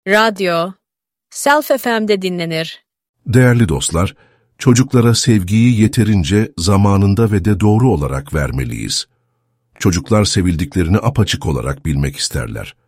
Radyo, Self FM'de dinlenir. Değerli dostlar, çocuklara sevgiyi yeterince, zamanında ve de doğru olarak vermeliyiz. Çocuklar sevildiklerini apaçık olarak bilmek isterler.